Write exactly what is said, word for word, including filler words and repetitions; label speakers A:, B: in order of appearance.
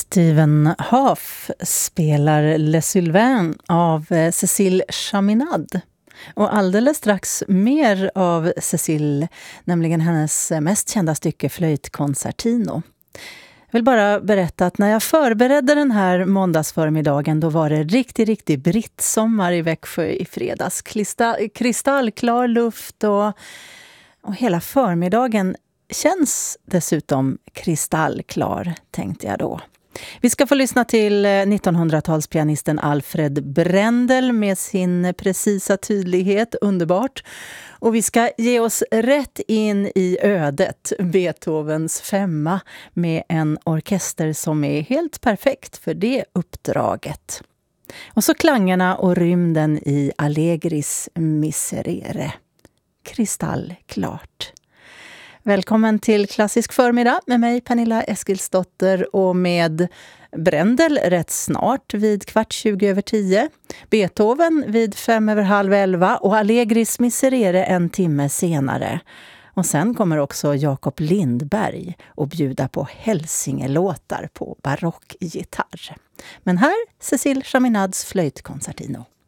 A: Stephen Hoff spelar Le Sylvain av Cécile Chaminade. Och alldeles strax mer av Cécile, nämligen hennes mest kända stycke Flöjtkoncertino. Jag vill bara berätta att när jag förberedde den här måndagsförmiddagen, då var det riktigt, riktigt brittsommar i Växjö i fredags. Kristall, kristallklar luft och, och hela förmiddagen känns dessutom kristallklar, tänkte jag då. Vi ska få lyssna till nittonhundratalspianisten Alfred Brendel med sin precisa tydlighet, underbart. Och vi ska ge oss rätt in i ödet, Beethovens femma, med en orkester som är helt perfekt för det uppdraget. Och så klangerna och rymden i Allegris Miserere. Kristallklart. Välkommen till Klassisk förmiddag med mig Pernilla Eskilsdotter och med Brendel rätt snart vid kvart tjugo över tio. Beethoven vid fem över halv elva och Allegris Miserere en timme senare. Och sen kommer också Jakob Lindberg och bjuda på Hälsingelåtar på barockgitarr. Men här Cécile Chaminades Flöjtkoncertino.